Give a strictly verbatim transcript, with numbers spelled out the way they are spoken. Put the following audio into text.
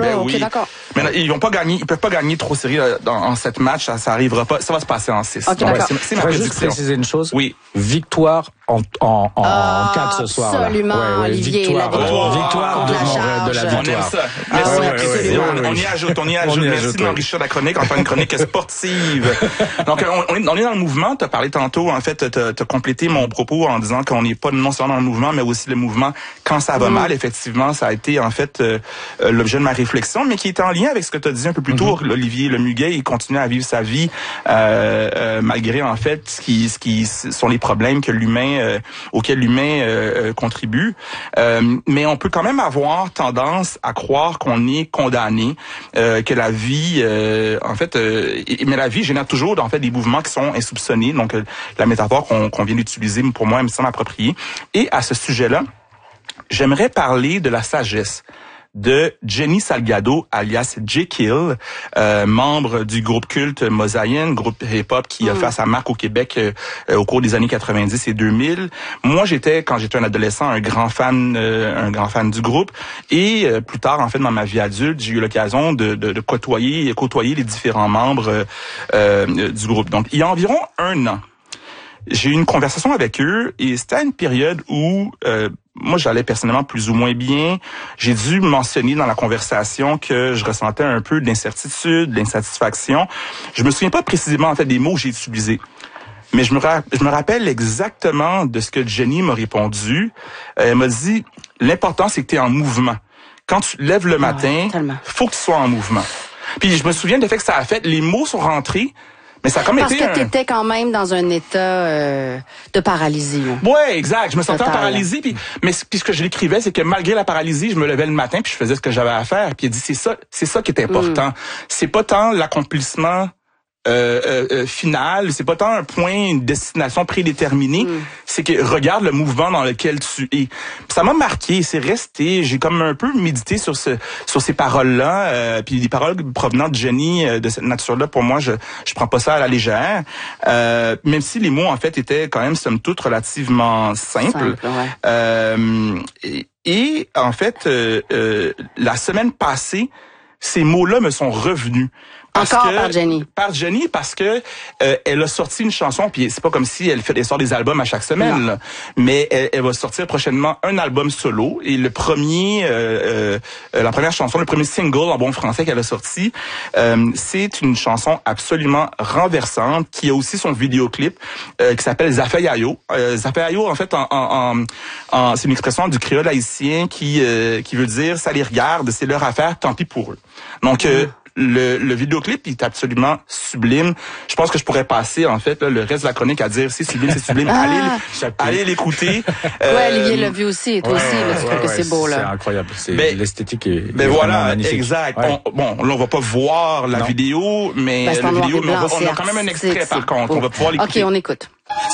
ben okay, oui. D'accord. Mais là, ils vont pas gagner, ils peuvent pas gagner trop séries dans, en sept matchs, ça, ça arrivera pas. Ça va se passer en six. Okay, Donc, d'accord. c'est, c'est ma Je vais prédiction. juste préciser une chose. Oui. Victoire en en en Ah, quatre ce soir. absolument, là. Ouais, ouais, Olivier, victoire, la victoire. euh, victoire Contre de, la mon- charge. de la On victoire. aime ça. Ah, Merci, ouais, apprécié. ouais, ouais, ouais. On y ajoute, on y On ajoute. y Merci ajoute, d'enrichir la chronique, en faire une chronique sportive. Donc, on, on, est, on est dans le mouvement. Tu as parlé tantôt, en fait, tu as complété mon propos en disant qu'on n'est pas non seulement dans le mouvement, mais aussi le mouvement quand ça va mmh. mal. Effectivement, ça a été, en fait, euh, l'objet de ma réflexion, mais qui est en lien avec ce que tu as dit un peu plus tôt. Mmh. Olivier Lemuguet, il continue à vivre sa vie euh, euh, malgré, en fait, ce qui, ce qui sont les problèmes que l'humain, euh, auxquels l'humain euh, contribue. Euh, mais on peut quand même avoir tendance à croire qu'on est condamné, euh, que la vie, euh, en fait, euh, mais la vie génère toujours, en fait, des mouvements qui sont insoupçonnés. Donc, euh, la métaphore qu'on, qu'on vient d'utiliser, pour moi, elle me semble appropriée. Et à ce sujet-là, j'aimerais parler de la sagesse de Jenny Salgado, alias Jekyll, euh, membre du groupe culte Mosaïen, groupe hip-hop qui mm. a fait sa marque au Québec euh, au cours des années quatre-vingt-dix et deux mille. Moi, j'étais, quand j'étais un adolescent, un grand fan euh, un grand fan du groupe. Et euh, plus tard, en fait, dans ma vie adulte, j'ai eu l'occasion de, de, de côtoyer, côtoyer les différents membres euh, euh, du groupe. Donc, il y a environ un an, j'ai eu une conversation avec eux et c'était à une période où euh, moi, j'allais personnellement plus ou moins bien. J'ai dû mentionner dans la conversation que je ressentais un peu d'incertitude, d'insatisfaction. Je me souviens pas précisément en fait des mots que j'ai utilisés. Mais je me, ra- je me rappelle exactement de ce que Jenny m'a répondu. Euh, elle m'a dit, l'important, c'est que tu es en mouvement. Quand tu lèves le matin, ouais, faut que tu sois en mouvement. Puis je me souviens de fait que ça a fait, les mots sont rentrés, mais ça a comme Parce été que un... t'étais quand même dans un état euh, de paralysie. Là. Ouais, exact. Je me sentais en Total. paralysie. Puis, mais puis ce que je l'écrivais, c'est que malgré la paralysie, je me levais le matin puis je faisais ce que j'avais à faire. Puis il dit, c'est ça, c'est ça qui est important. Mm. C'est pas tant l'accomplissement Euh, euh, euh, final, c'est pas tant un point, une destination prédéterminée, mm. c'est que regarde le mouvement dans lequel tu es. Puis ça m'a marqué, c'est resté, j'ai comme un peu médité sur ce sur ces paroles-là, euh, puis des paroles provenant de Jenny euh, de cette nature-là, pour moi, je je prends pas ça à la légère, euh, même si les mots en fait étaient quand même somme toute relativement simples. Simple, ouais. euh, et, et en fait, euh, euh, la semaine passée, ces mots-là me sont revenus. Parce Encore que, par Jenny. Par Jenny, parce que euh, elle a sorti une chanson, puis c'est pas comme si elle fait elle sort des albums à chaque semaine, là, mais elle, elle va sortir prochainement un album solo. Et le premier, euh, euh, la première chanson, le premier single en bon français qu'elle a sorti, euh, c'est une chanson absolument renversante qui a aussi son vidéoclip euh, qui s'appelle Zafayayo. Euh, Zafayayo, en fait, en, en, en, en, c'est une expression du créole haïtien qui euh, qui veut dire ça les regarde, c'est leur affaire, tant pis pour eux. Donc euh, Le, le vidéoclip est absolument sublime. Je pense que je pourrais passer, en fait, là, le reste de la chronique à dire c'est sublime, c'est sublime. Ah. Allez, allez l'écouter. Euh, ouais, Olivier l'a vu aussi, toi ouais, aussi, là, tu ouais, trouves que ouais, c'est beau, là. C'est incroyable. C'est, ben, l'esthétique est, ben est voilà, magnifique. exact. Ouais. On, bon, là, on va pas voir la non. vidéo, mais ben, la vidéo, mais on, blanc, va, on a quand même un extrait, par contre. beau. On va pouvoir l'écouter. OK, on écoute.